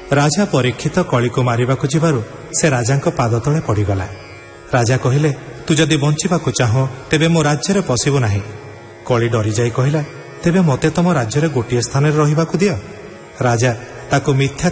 ରାଜା ପରୀକ୍ଷିତ କଳିକୁ ମାରିବାକୁ ଯିବାରୁ ସେ ରାଜାଙ୍କ ପାଦ ତଳେ ପଡ଼ିଗଲା। ରାଜା କହିଲେ, ତୁ ଯଦି ବଞ୍ଚିବାକୁ ଚାହଁ ତେବେ ମୋ ରାଜ୍ୟରେ ପଶିବୁ ନାହିଁ। କଳି ଡରିଯାଇ କହିଲା, ତେବେ ମୋତେ ତମ ରାଜ୍ୟରେ ଗୋଟିଏ ସ୍ଥାନରେ ରହିବାକୁ ଦିଅ। ରାଜା ତାକୁ ମିଥ୍ୟା